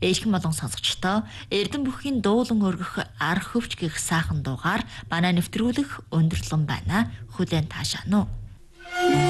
Ээлхэн болон сонсогчдоо Эрдэнэ бүхийн дуулан өргөх ар хөвч гэх сайхан дуугаар манай нэвтрүүлэх өндөрлөн байна. Хүлээн таашаана уу.